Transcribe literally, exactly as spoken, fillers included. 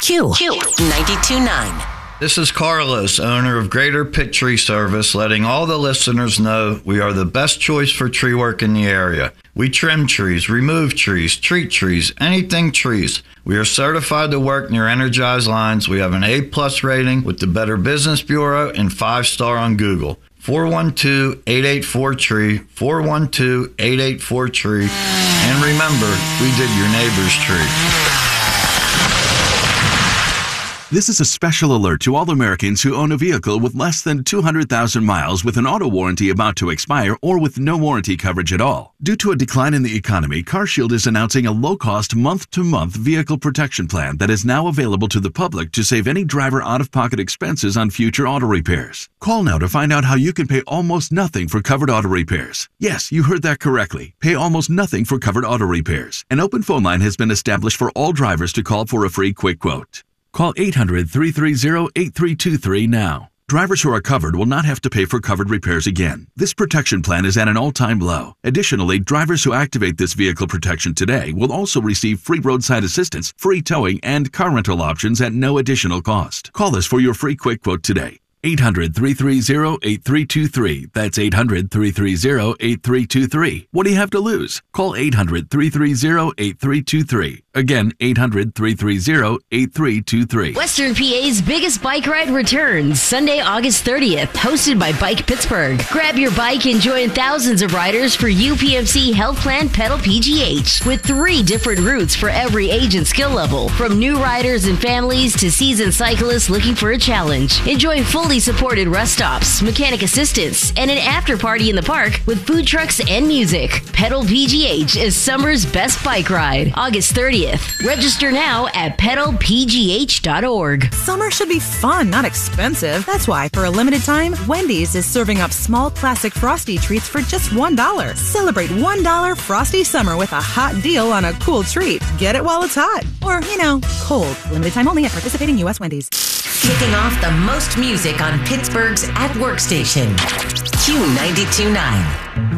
Q. Q ninety-two point nine. This is Carlos, owner of Greater Pitt Tree Service, letting all the listeners know we are the best choice for tree work in the area. We trim trees, remove trees, treat trees, anything trees. We are certified to work near energized lines. We have an A-plus rating with the Better Business Bureau and five-star on Google. four one two, eight eight four, T R E E, four one two, eight eight four, T R E E. And remember, we did your neighbor's tree. This is a special alert to all Americans who own a vehicle with less than two hundred thousand miles with an auto warranty about to expire or with no warranty coverage at all. Due to a decline in the economy, CarShield is announcing a low-cost month-to-month vehicle protection plan that is now available to the public to save any driver out-of-pocket expenses on future auto repairs. Call now to find out how you can pay almost nothing for covered auto repairs. Yes, you heard that correctly. Pay almost nothing for covered auto repairs. An open phone line has been established for all drivers to call for a free quick quote. Call eight hundred, three three zero, eight three two three now. Drivers who are covered will not have to pay for covered repairs again. This protection plan is at an all-time low. Additionally, drivers who activate this vehicle protection today will also receive free roadside assistance, free towing, and car rental options at no additional cost. Call us for your free quick quote today. eight hundred, three three zero, eight three two three. That's eight hundred, three three zero, eight three two three. What do you have to lose? Call eight hundred, three three zero, eight three two three. Again, eight hundred, three three zero, eight three two three. Western P A's biggest bike ride returns Sunday, August thirtieth, hosted by Bike Pittsburgh. Grab your bike and join thousands of riders for U P M C Health Plan Pedal P G H with three different routes for every age and skill level, from new riders and families to seasoned cyclists looking for a challenge. Enjoy fully supported rest stops, mechanic assistance, and an after party in the park with food trucks and music. Pedal P G H is summer's best bike ride, August thirtieth. Register now at pedal p g h dot org. Summer should be fun, not expensive. That's why, for a limited time, Wendy's is serving up small classic Frosty treats for just one dollar. Celebrate one dollar Frosty Summer with a hot deal on a cool treat. Get it while it's hot. Or, you know, cold. Limited time only at participating U S Wendy's. Kicking off the most music on Pittsburgh's At Work station. Q ninety-two point nine.